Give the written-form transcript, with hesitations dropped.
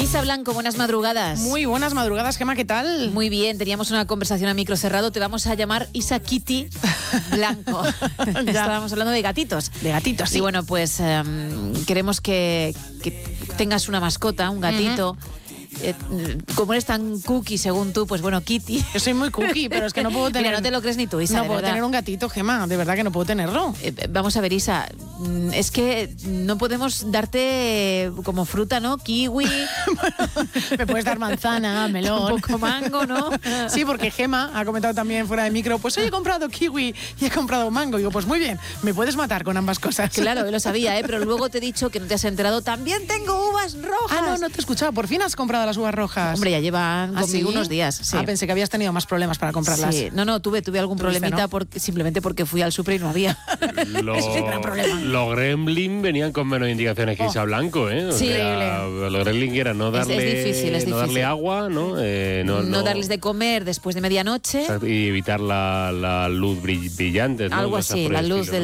Isa Blanco, buenas madrugadas. Muy buenas madrugadas, Gemma, ¿qué tal? Muy bien, teníamos una conversación a micro cerrado. Te vamos a llamar Isa Kitty Blanco. Estábamos hablando de gatitos. De gatitos, sí. Y bueno, pues queremos que tengas una mascota, un gatito. Como eres tan cookie según tú, pues bueno, Kitty. Yo soy muy cookie, pero es que no puedo tener... Mira, no te lo crees ni tú, Isa, No de puedo verdad. tener un gatito, Gemma, de verdad que no puedo tenerlo. Vamos a ver, Isa, es que no podemos darte como fruta, ¿no? Kiwi. Me puedes dar manzana, melón. Un poco mango, ¿no? Sí, porque Gemma ha comentado también fuera de micro, pues hoy he comprado kiwi y he comprado mango. Digo, pues muy bien, me puedes matar con ambas cosas. Claro, yo lo sabía, pero luego te he dicho que no te has enterado. También tengo uvas rojas. Ah, no te he escuchado. Por fin has comprado las uvas rojas. Hombre, ya llevan ¿Ah, conmigo sí? unos días. Sí. Ah, pensé que habías tenido más problemas para comprarlas. Sí. No, tuve algún problemita, ¿no? simplemente porque fui al súper y no había. Los gremlin venían con menos indicaciones que Isa Blanco, ¿eh? O Sí. sea, los gremlin era no darle, es difícil. darle agua, ¿no? No darles de comer después de medianoche. Y evitar la luz brillante, ¿no? Algo Cosas así, por la el luz estilo.